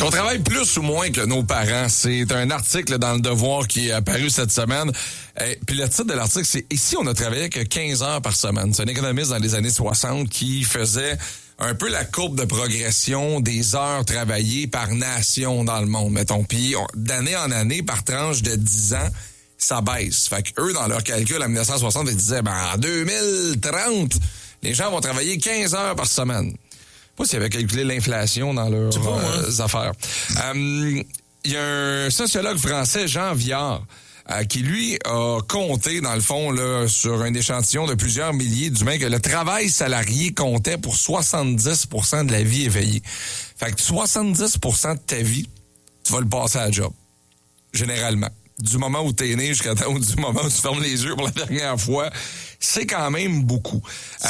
Est-ce qu'on travaille plus ou moins que nos parents? C'est un article dans Le Devoir qui est apparu cette semaine. Puis le titre de l'article, c'est « Ici, on a travaillé que 15 heures par semaine ». C'est un économiste dans les années 60 qui faisait un peu la courbe de progression des heures travaillées par nation dans le monde, mettons. Puis d'année en année, par tranche de 10 ans, ça baisse. Fait qu'eux, dans leur calcul, en 1960, ils disaient, en 2030, les gens vont travailler 15 heures par semaine. Je sais pas s'ils avaient calculé l'inflation dans leurs affaires. Il y a un sociologue français, Jean Viard, qui, lui, a compté, dans le fond, là, sur un échantillon de plusieurs milliers d'humains, que le travail salarié comptait pour 70% de la vie éveillée. Fait que 70% de ta vie, tu vas le passer à la job. Généralement. Du moment où t'es né jusqu'à du moment où tu fermes les yeux pour la dernière fois, c'est quand même beaucoup.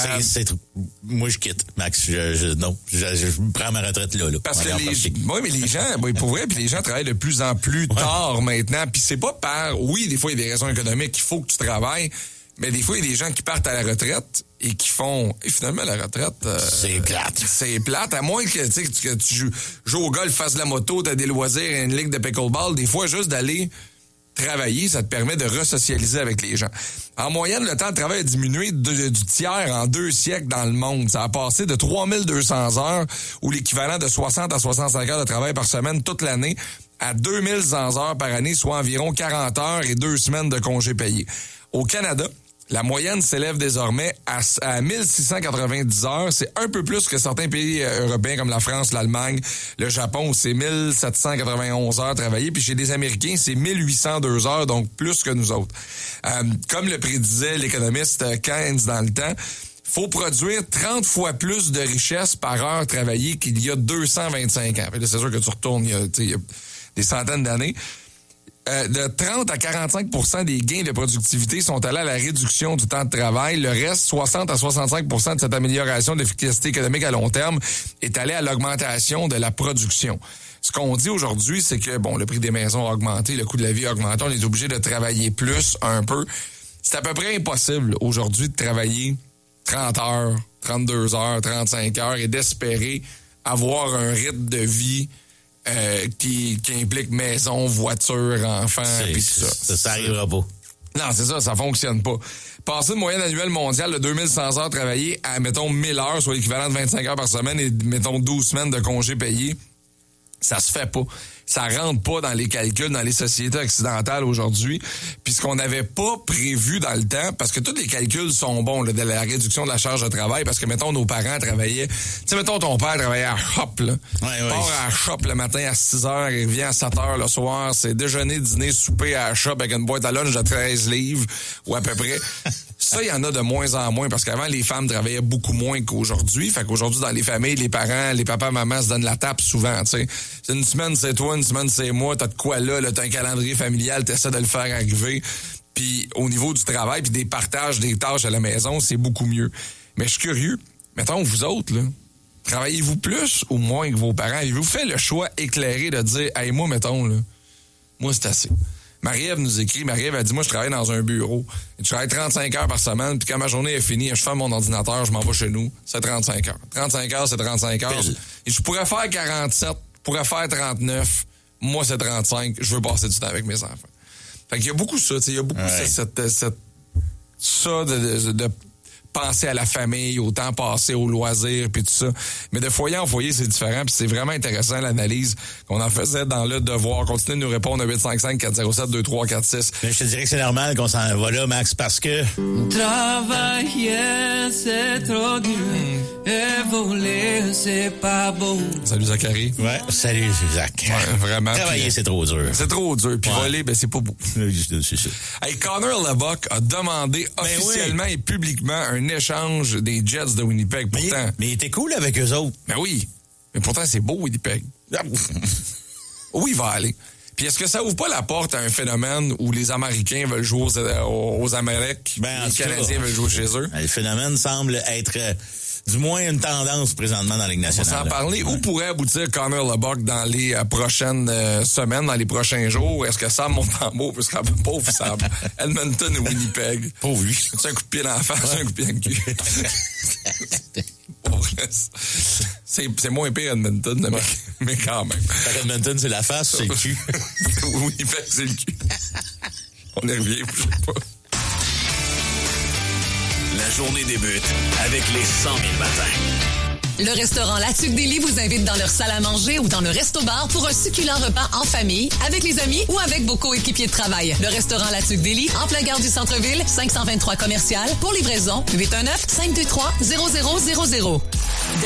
Moi, je quitte, Max. Je prends ma retraite là. Parce que mais les gens, pour vrai, puis les gens travaillent de plus en plus tard maintenant. Puis c'est pas oui, des fois, il y a des raisons économiques, il faut que tu travailles. Mais des fois, il y a des gens qui partent à la retraite et qui font... Et finalement, la retraite... c'est plate. C'est plate, à moins que tu joues au golf, fasses de la moto, t'as des loisirs, une ligue de pickleball. Des fois, juste d'aller travailler, ça te permet de resocialiser avec les gens. En moyenne, le temps de travail a diminué du tiers en 2 siècles dans le monde. Ça a passé de 3200 heures, ou l'équivalent de 60 à 65 heures de travail par semaine toute l'année, à 2100 heures par année, soit environ 40 heures et 2 semaines de congés payés. Au Canada, la moyenne s'élève désormais à 1690 heures. C'est un peu plus que certains pays européens comme la France, l'Allemagne, le Japon, où c'est 1791 heures travaillées. Puis chez les Américains, c'est 1802 heures, donc plus que nous autres. Comme le prédisait l'économiste Keynes dans le temps, faut produire 30 fois plus de richesse par heure travaillée qu'il y a 225 ans. Là, c'est sûr que tu retournes il y a des centaines d'années. De 30 à 45% des gains de productivité sont allés à la réduction du temps de travail. Le reste, 60 à 65% de cette amélioration de l'efficacité économique à long terme est allé à l'augmentation de la production. Ce qu'on dit aujourd'hui, c'est que, le prix des maisons a augmenté, le coût de la vie a augmenté, on est obligé de travailler plus un peu. C'est à peu près impossible aujourd'hui de travailler 30 heures, 32 heures, 35 heures et d'espérer avoir un rythme de vie qui implique maison, voiture, enfants, puis tout ça. Ça arrivera pas. Non, c'est ça fonctionne pas. Passer une moyenne annuelle mondiale de 2100 heures travaillées à, mettons, 1000 heures, soit l'équivalent de 25 heures par semaine et, mettons, 12 semaines de congés payés, ça se fait pas. Ça rentre pas dans les calculs, dans les sociétés occidentales aujourd'hui. Puis ce qu'on n'avait pas prévu dans le temps, parce que tous les calculs sont bons, là, de la réduction de la charge de travail, parce que, mettons, nos parents travaillaient... Tu sais, mettons, ton père travaillait à Shop, là. Il part à Shop le matin à 6 heures, il revient à 7 heures le soir. C'est déjeuner, dîner, souper à Shop avec une boîte à lunch de 13 livres, ou à peu près. Ça, il y en a de moins en moins, parce qu'avant, les femmes travaillaient beaucoup moins qu'aujourd'hui. Fait qu'aujourd'hui, dans les familles, les parents, les papas, mamans se donnent la tape souvent, tu sais. C'est une semaine, c'est toi, une semaine, c'est moi. T'as de quoi là, t'as un calendrier familial, t'essaies de le faire arriver. Puis au niveau du travail, puis des partages des tâches à la maison, c'est beaucoup mieux. Mais je suis curieux. Mettons, vous autres, là, travaillez-vous plus ou moins que vos parents? Avez-vous fait le choix éclairé de dire, hey, moi, mettons, là, moi, c'est assez. Marie-Ève nous écrit, Marie-Ève a dit, moi, je travaille dans un bureau. Je travaille 35 heures par semaine, puis quand ma journée est finie, je ferme mon ordinateur, je m'en vais chez nous, c'est 35 heures. 35 heures, c'est 35 heures. Et je pourrais faire 47, je pourrais faire 39. Moi, c'est 35. Je veux passer du temps avec mes enfants. Fait qu'il y a beaucoup ça, tu sais, il y a beaucoup ça de penser à la famille, au temps passé, aux loisirs, puis tout ça. Mais de foyer en foyer, c'est différent, puis c'est vraiment intéressant l'analyse qu'on en faisait dans Le Devoir. Continuez de nous répondre à 855-407-2346. Mais je te dirais que c'est normal qu'on s'en va là, Max, parce que... Travailler, c'est trop dur. Et voler, c'est pas beau. Salut Zachary. Ouais, salut Zach. Ouais, vraiment. Travailler, c'est trop dur. C'est trop dur. Puis voler, c'est pas beau. C'est ça. Hey, Connor Lebock a demandé officiellement et publiquement un échange des Jets de Winnipeg. Pourtant, mais il était cool avec eux autres. Ben oui. Mais pourtant, c'est beau, Winnipeg. Où il va aller? Puis est-ce que ça ouvre pas la porte à un phénomène où les Américains veulent jouer aux Amériques, les Canadiens veulent jouer chez eux? Le phénomène semble être... du moins une tendance présentement dans la Ligue nationale. On va s'en parler. Où pourrait aboutir Connor Lebock dans les prochaines semaines, dans les prochains jours? Est-ce que Sam Montembeault peut se rendre pauvre Sam? Edmonton ou Winnipeg? Pauvre lui. C'est un coup de pied dans la face, un coup de pied dans le cul. C'est moins pire Edmonton, là, mais quand même. Fait Edmonton, c'est la face, c'est le cul. Oui, c'est le cul. On y revient, je sais pas. La journée débute avec les 100 000 matins. Le restaurant La Tuque d'Élie vous invite dans leur salle à manger ou dans le resto-bar pour un succulent repas en famille, avec les amis ou avec vos coéquipiers de travail. Le restaurant La Tuque d'Élie, en plein gare du centre-ville, 523 commercial. Pour livraison, 819-523-0000.